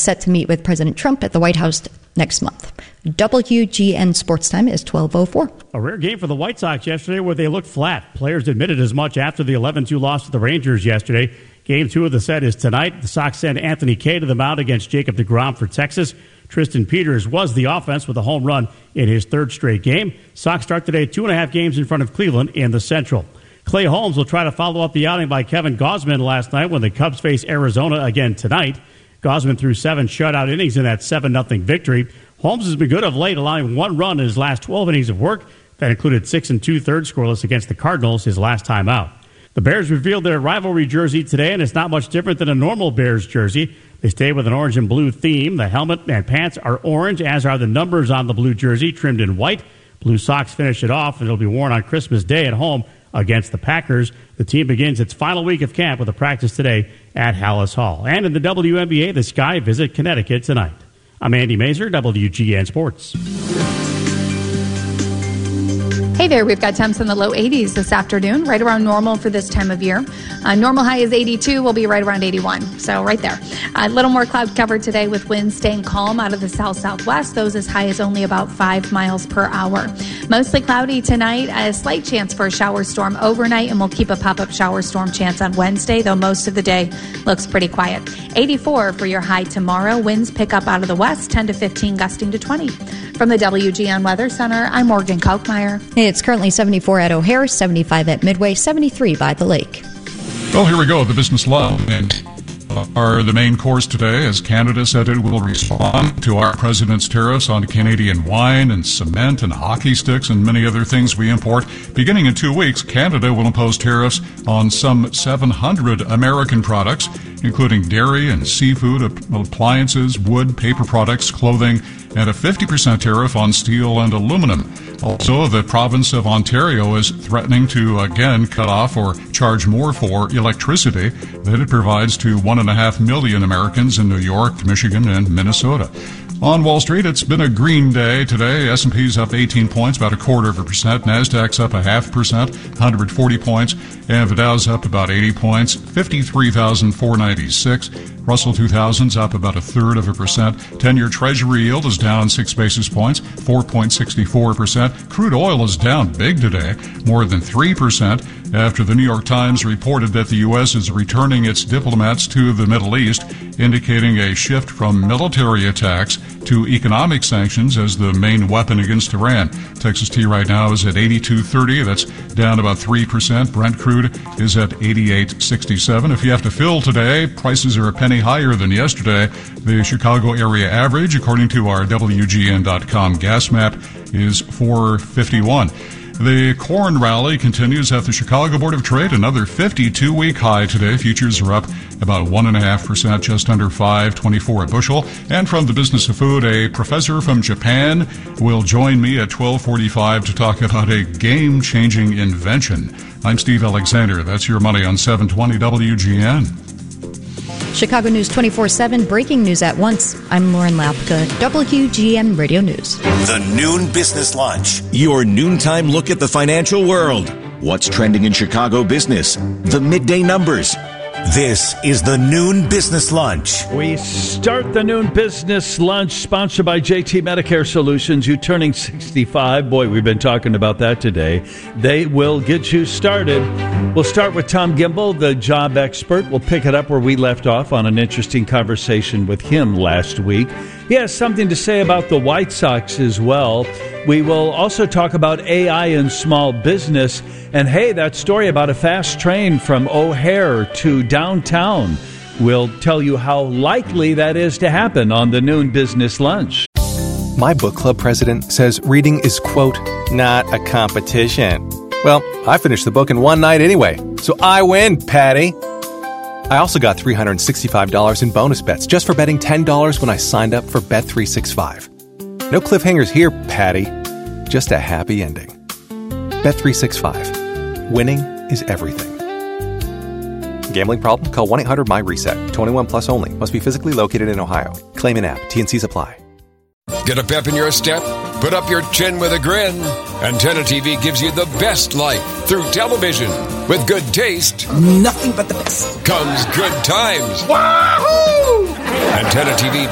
set to meet with President Trump at the White House next month. WGN Sports Time is 12:04. A rare game for the White Sox yesterday where they looked flat. Players admitted as much after the 11-2 loss to the Rangers yesterday. Game 2 of the set is tonight. The Sox send Anthony Kay to the mound against Jacob deGrom for Texas. Tristan Peters was the offense with a home run in his third straight game. Sox start today 2.5 games in front of Cleveland in the Central. Clay Holmes will try to follow up the outing by Kevin Gausman last night when the Cubs face Arizona again tonight. Gausman threw 7 shutout innings in that 7-0 victory. Holmes has been good of late, allowing 1 run in his last 12 innings of work. That included 6 2/3 scoreless against the Cardinals his last time out. The Bears revealed their rivalry jersey today, and it's not much different than a normal Bears jersey. They stay with an orange and blue theme. The helmet and pants are orange, as are the numbers on the blue jersey, trimmed in white. Blue socks finish it off, and it'll be worn on Christmas Day at home against the Packers. The team begins its final week of camp with a practice today at Hallis Hall. And in the WNBA, the Sky visit Connecticut tonight. I'm Andy Mazur, WGN Sports. Hey there, we've got temps in the low 80s this afternoon, right around normal for this time of year. Normal high is 82, we'll be right around 81, so right there. A little more cloud cover today with winds staying calm out of the south-southwest, those as high as only about 5 miles per hour. Mostly cloudy tonight, a slight chance for a shower storm overnight, and we'll keep a pop-up shower storm chance on Wednesday, though most of the day looks pretty quiet. 84 for your high tomorrow, winds pick up out of the west, 10 to 15, gusting to 20. From the WGN Weather Center, I'm Morgan Kalkmeyer. It's currently 74 at O'Hare, 75 at Midway, 73 by the lake. Well, here we go. The business line are the main course today, as Canada said it will respond to our president's tariffs on Canadian wine and cement and hockey sticks and many other things we import. Beginning in 2 weeks, Canada will impose tariffs on some 700 American products, including dairy and seafood, appliances, wood, paper products, clothing, and a 50% tariff on steel and aluminum. Also, the province of Ontario is threatening to again cut off or charge more for electricity that it provides to 1.5 million Americans in New York, Michigan, and Minnesota. On Wall Street, it's been a green day today. S&P's up 18 points, about 0.25%. NASDAQ's up 0.5%, 140 points. And the Dow's up about 80 points, 53,496. Russell 2000's up about 0.33%. 10-year Treasury yield is down 6 basis points, 4.64%. Crude oil is down big today, more than 3%, after the New York Times reported that the U.S. is returning its diplomats to the Middle East, indicating a shift from military attacks to economic sanctions as the main weapon against Iran. Texas Tea right now is at 82.30. That's down about 3%. Brent crude is at 88.67. If you have to fill today, prices are a penny higher than yesterday. The Chicago area average, according to our WGN.com gas map, is $4.51. The corn rally continues at the Chicago Board of Trade. Another 52-week high today. Futures are up about 1.5%, just under $5.24 a bushel. And from the business of food, a professor from Japan will join me at 12:45 to talk about a game-changing invention. I'm Steve Alexander. That's your money on 720 WGN. Chicago News 24/7, breaking news at once. I'm Lauren Lapka, WGN Radio News. The Noon Business Lunch, your noontime look at the financial world. What's trending in Chicago business? The midday numbers. This is the Noon Business Lunch. We start the Noon Business Lunch sponsored by JT Medicare Solutions. You turning 65. Boy, we've been talking about that today. They will get you started. We'll start with Tom Gimbel, the job expert. We'll pick it up where we left off on an interesting conversation with him last week. He has something to say about the White Sox as well. We will also talk about AI in small business. And hey, that story about a fast train from O'Hare to downtown. We'll tell you how likely that is to happen on the Noon Business Lunch. My book club president says reading is, quote, not a competition. Well, I finished the book in one night anyway, so I win, Patty. I also got $365 in bonus bets just for betting $10 when I signed up for Bet365. No cliffhangers here, Patty. Just a happy ending. Bet365. Winning is everything. Gambling problem? Call 1-800-MY-RESET. 21 plus only. Must be physically located in Ohio. Claim in app. T&Cs apply. Get a pep in your step? Put up your chin with a grin. Antenna TV gives you the best life through television. With good taste, nothing but the best, comes good times. Wahoo! Antenna TV